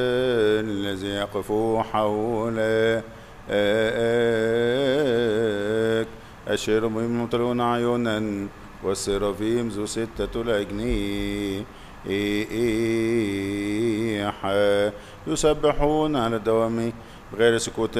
الذي يقف حولك الشيروبيم يمطرون عيونا والسرافيم ذو 6 الأجنحة يسبحون على الدوام بغير سكوت